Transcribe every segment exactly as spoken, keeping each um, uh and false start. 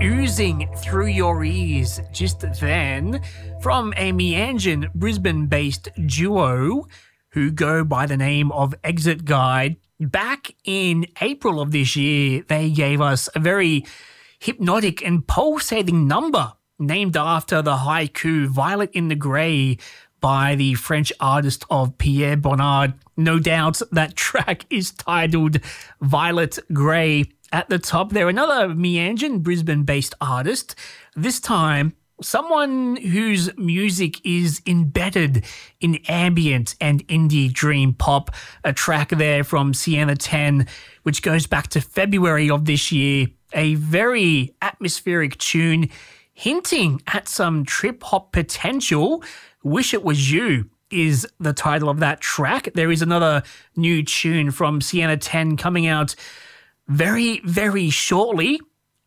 oozing through your ears just then from a Meanjin Brisbane-based duo who go by the name of Exit Guide. Back in April of this year, they gave us a very hypnotic and pulsating number named after the haiku Violet in the Grey by the French artist of Pierre Bonnard. No doubt that track is titled Violet Grey. At the top there, another Meanjin Brisbane-based artist, this time someone whose music is embedded in ambient and indie dream pop, a track there from Sienna ten, which goes back to February of this year, a very atmospheric tune hinting at some trip-hop potential. Wish It Was You is the title of that track. There is another new tune from Sienna ten coming out very, very shortly.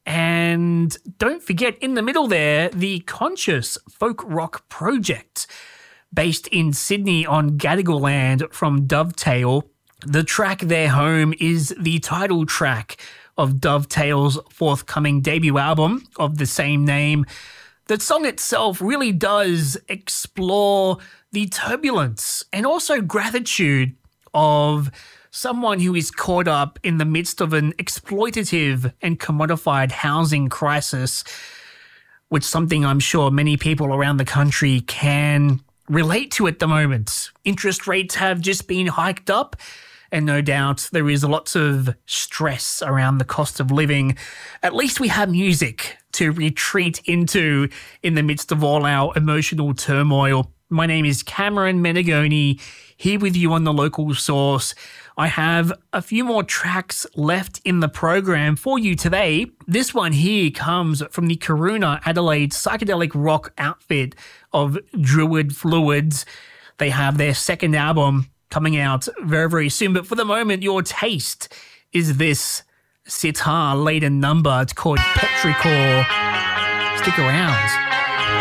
And don't forget, in the middle there, the Conscious Folk Rock Project, based in Sydney on Gadigal land from Dovetail. The track Their Home is the title track of Dovetail's forthcoming debut album of the same name. The song itself really does explore the turbulence and also gratitude of someone who is caught up in the midst of an exploitative and commodified housing crisis, which is something I'm sure many people around the country can relate to at the moment. Interest rates have just been hiked up, and no doubt there is lots of stress around the cost of living. At least we have music to retreat into in the midst of all our emotional turmoil. My name is Cameron Menegoni, here with you on The Local Source. I have a few more tracks left in the program for you today. This one here comes from the Karuna Adelaide psychedelic rock outfit of Druid Fluids. They have their second album coming out very, very soon. But for the moment, your taste is this sitar-laden number. It's called Petrichor. Stick around.